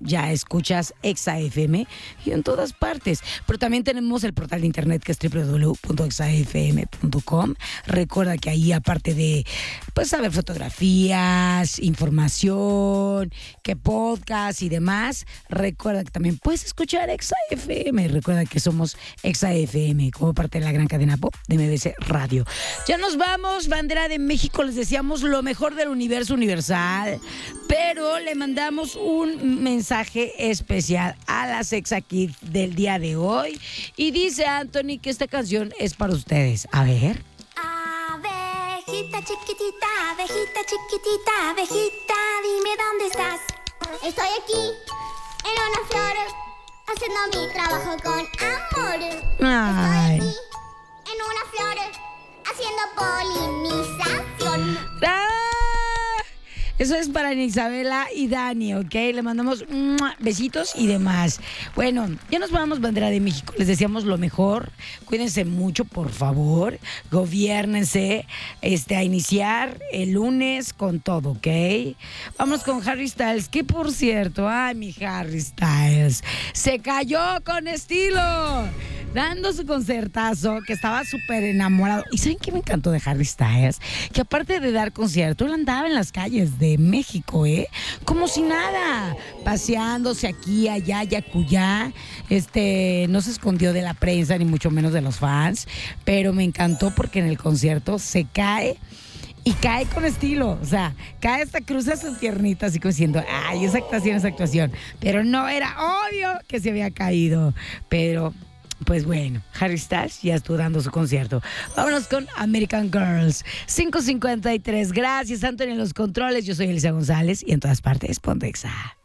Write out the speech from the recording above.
ya escuchas Exa FM y en todas partes. Pero también tenemos el portal de internet que es www.exafm.com. Recuerda que ahí, aparte de pues saber fotografías, información, que podcast y demás, recuerda que también puedes escuchar Exa FM. Recuerda que somos Exa FM como parte de la gran cadena pop de MBC Radio. Ya nos vamos, bandera de México. Les deseamos lo mejor del universo universal, pero le mandamos un mensaje especial a las Exa Kids del día de hoy. Y dice Anthony que esta canción es para ustedes. A ver. Abejita chiquitita, abejita, dime dónde estás. Estoy aquí, en una flor, haciendo mi trabajo con amor. Ay. Estoy aquí, en una flor, haciendo polinización. ¡Ah! Eso es para Isabela y Dani, ¿ok? Le mandamos besitos y demás. Bueno, ya nos vamos, bandera de México. Les deseamos lo mejor. Cuídense mucho, por favor. Gobiérnense a iniciar el lunes con todo, ¿ok? Vamos con Harry Styles, que por cierto, ay, mi Harry Styles, se cayó con estilo, dando su concertazo, que estaba súper enamorado. ¿Y saben qué me encantó de Harry Styles? Que aparte de dar concierto, él andaba en las calles de México, como si nada, paseándose aquí, allá, yacuyá. No se escondió de la prensa, ni mucho menos de los fans, pero me encantó porque en el concierto se cae y cae con estilo, o sea, cae hasta cruza sus piernitas así como diciendo, ay, esa actuación, pero no era obvio que se había caído, pero pues bueno, Harry Styles ya estuvo dando su concierto. Vámonos con American Girls, 5:53. Gracias, Anthony, en los controles. Yo soy Elisa González y en todas partes, ponte Exa.